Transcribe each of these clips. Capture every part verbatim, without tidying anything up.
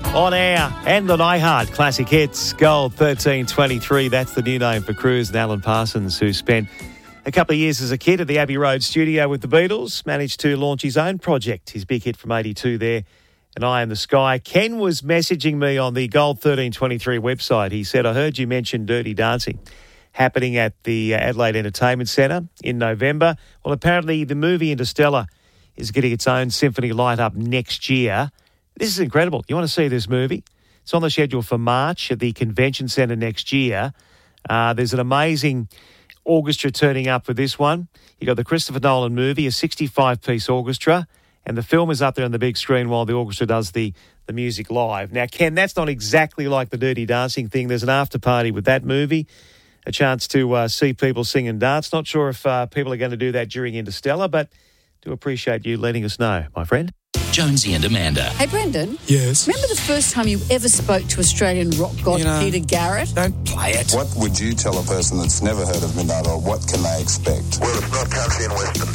On air and on iHeart Classic Hits, Gold thirteen twenty-three. That's the new name for Cruise, and Alan Parsons, who spent a couple of years as a kid at the Abbey Road studio with the Beatles, managed to launch his own project, his big hit from eighty-two there, and Eye in the Sky. Ken was messaging me on the Gold thirteen twenty-three website. He said, I heard you mention Dirty Dancing happening at the Adelaide Entertainment Centre in November. Well, apparently the movie Interstellar is getting its own symphony light up next year. This is incredible. You want to see this movie? It's on the schedule for March at the Convention Centre next year. Uh, there's an amazing orchestra turning up for this one. You got the Christopher Nolan movie, a sixty-five piece orchestra, and the film is up there on the big screen while the orchestra does the, the music live. Now, Ken, that's not exactly like the Dirty Dancing thing. There's an after party with that movie, a chance to uh, see people sing and dance. Not sure if uh, people are going to do that during Interstellar, but do appreciate you letting us know, my friend. Jonesy and Amanda. Hey, Brendan. Yes? Remember the first time you ever spoke to Australian rock god You know, Peter Garrett? Don't play it. What would you tell a person that's never heard of Midnight Oil? What can they expect? Well, it's not country and western.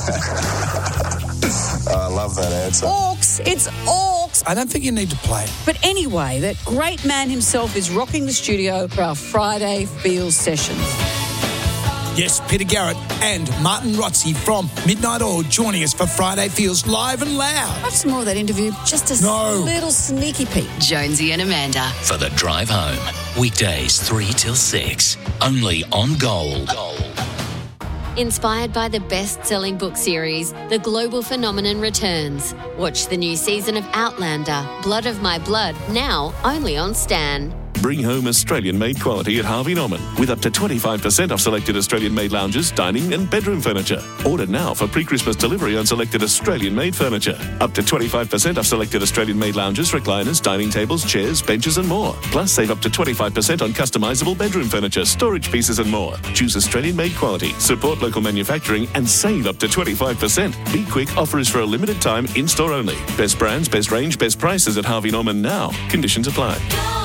I love that answer. Orcs. It's Orcs. I don't think you need to play it. But anyway, that great man himself is rocking the studio for our Friday Feels sessions. Yes, Peter Garrett and Martin Rotzi from Midnight Oil joining us for Friday Feels live and loud. Watch some more of that interview. Just a No. little sneaky peek. Jonesy and Amanda. For the drive home. Weekdays three till six. Only on Gold. Inspired by the best-selling book series, The Global Phenomenon returns. Watch the new season of Outlander, Blood of My Blood, now only on Stan. Bring home Australian-made quality at Harvey Norman with up to twenty-five percent off selected Australian-made lounges, dining and bedroom furniture. Order now for pre-Christmas delivery on selected Australian-made furniture. Up to twenty-five percent off selected Australian-made lounges, recliners, dining tables, chairs, benches and more. Plus, save up to twenty-five percent on customisable bedroom furniture, storage pieces and more. Choose Australian-made quality, support local manufacturing and save up to twenty-five percent. Be quick, offer is for a limited time, in-store only. Best brands, best range, best prices at Harvey Norman now. Conditions apply.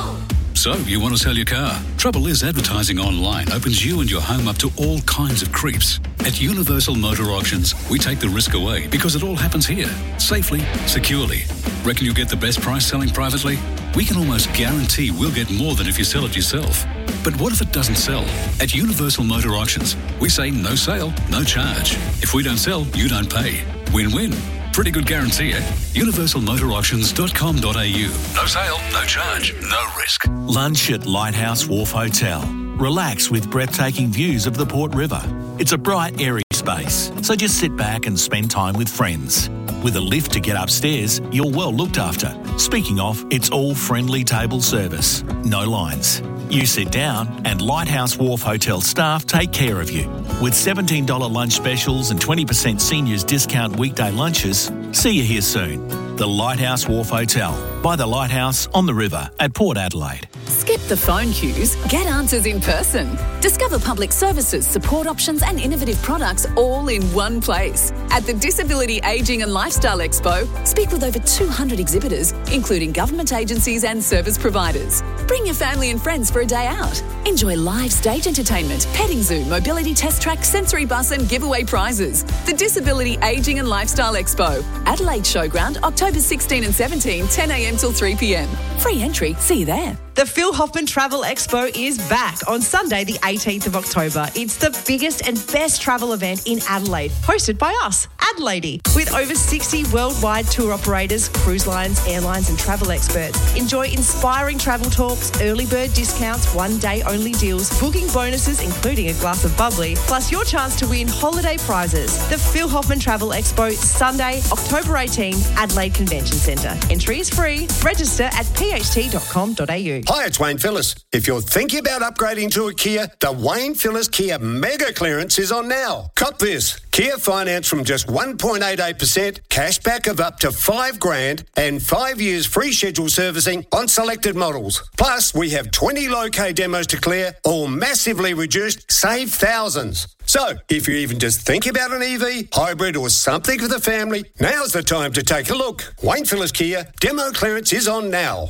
So, you want to sell your car? Trouble is, advertising online opens you and your home up to all kinds of creeps. At Universal Motor Auctions, we take the risk away because it all happens here, safely, securely. Reckon you'll get the best price selling privately? We can almost guarantee we'll get more than if you sell it yourself. But what if it doesn't sell? At Universal Motor Auctions, we say no sale, no charge. If we don't sell, you don't pay. Win-win. Pretty good guarantee, eh? universal motor auctions dot com dot a u. No sale, no charge, no risk. Lunch at Lighthouse Wharf Hotel. Relax with breathtaking views of the Port River. It's a bright, airy space, so just sit back and spend time with friends. With a lift to get upstairs, you're well looked after. Speaking of, it's all friendly table service. No lines. You sit down and Lighthouse Wharf Hotel staff take care of you. With seventeen dollars lunch specials and twenty percent seniors discount weekday lunches, see you here soon. The Lighthouse Wharf Hotel, by the Lighthouse on the river at Port Adelaide. Skip the phone queues, get answers in person. Discover public services, support options and innovative products all in one place. At the Disability Ageing and Lifestyle Expo, speak with over two hundred exhibitors, including government agencies and service providers. Bring your family and friends for a day out. Enjoy live stage entertainment, petting zoo, mobility test track, sensory bus and giveaway prizes. The Disability Ageing and Lifestyle Expo, Adelaide Showground, October sixteenth and seventeenth, ten a m till three p m. Free entry, see you there. The Phil Hoffman Travel Expo is back on Sunday, the eighteenth of October. It's the biggest and best travel event in Adelaide, hosted by us, Adelaide. With over sixty worldwide tour operators, cruise lines, airlines and travel experts. Enjoy inspiring travel talks, early bird discounts, one-day only deals, booking bonuses including a glass of bubbly, plus your chance to win holiday prizes. The Phil Hoffman Travel Expo, Sunday, October eighteenth, Adelaide Convention Centre. Entry is free. Register at p h t dot com dot a u. Hi, it's Wayne Phillis. If you're thinking about upgrading to a Kia, the Wayne Phillis Kia Mega Clearance is on now. Cop this. Kia finance from just one point eight eight percent, cashback of up to five grand, and five years free schedule servicing on selected models. Plus, we have twenty low-K demos to clear, all massively reduced, save thousands. So, if you're even just thinking about an E V, hybrid or something for the family, now's the time to take a look. Wayne Phillis Kia, demo clearance is on now.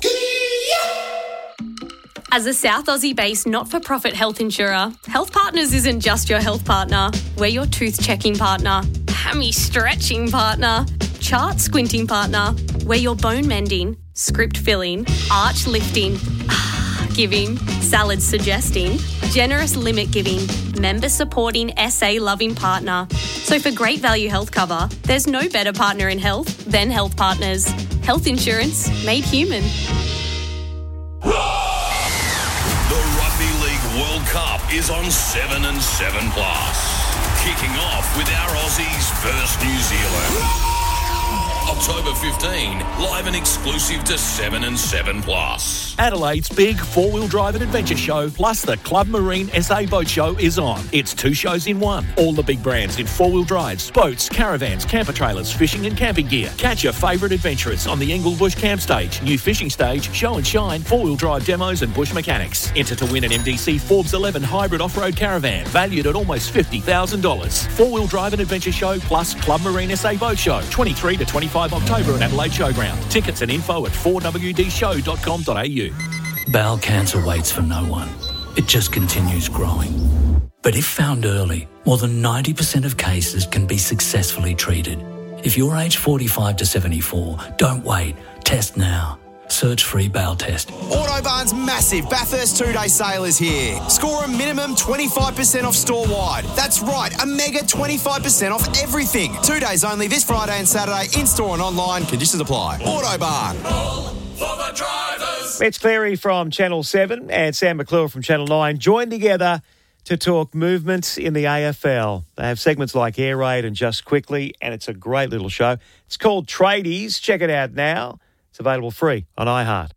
As a South Aussie-based not-for-profit health insurer, Health Partners isn't just your health partner. We're your tooth-checking partner, hammy stretching partner, chart squinting partner, where you're bone mending, script filling, arch lifting, giving, salad suggesting, generous limit giving, member supporting, S A loving partner. So for great value health cover, there's no better partner in health than Health Partners. Health insurance made human. The Rugby League World Cup is on seven and seven plus. Kicking off with our Aussies versus New Zealand. October fifteenth, live and exclusive to seven and seven plus. Adelaide's big four-wheel drive and adventure show plus the Club Marine S A Boat Show is on. It's two shows in one. All the big brands in four-wheel drives, boats, caravans, camper trailers, fishing and camping gear. Catch your favourite adventurers on the Englebush Camp Stage, new fishing stage, show and shine, four-wheel drive demos and bush mechanics. Enter to win an M D C Forbes eleven hybrid off-road caravan valued at almost fifty thousand dollars. Four-wheel drive and adventure show plus Club Marine S A Boat Show, twenty-three to twenty-five October at Adelaide Showground. Tickets and info at four w d show dot com dot a u. Bowel cancer waits for no one. It just continues growing. But if found early, more than ninety percent of cases can be successfully treated. If you're aged forty-five to seventy-four, don't wait. Test now. Search free bowel test. Autobarn's massive Bathurst two-day sale is here. Score a minimum twenty-five percent off store-wide. That's right, a mega twenty-five percent off everything. Two days only this Friday and Saturday, in-store and online. Conditions apply. Autobarn. For the drivers. Mitch Cleary from Channel seven and Sam McClure from Channel nine joined together to talk movements in the A F L. They have segments like Air Raid and Just Quickly, and it's a great little show. It's called Tradies. Check it out now. It's available free on iHeart.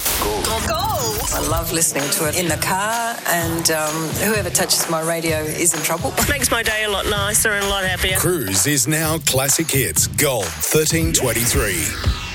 I love listening to it in the car, and um, whoever touches my radio is in trouble. It makes my day a lot nicer and a lot happier. Cruise is now Classic Hits Gold thirteen twenty-three.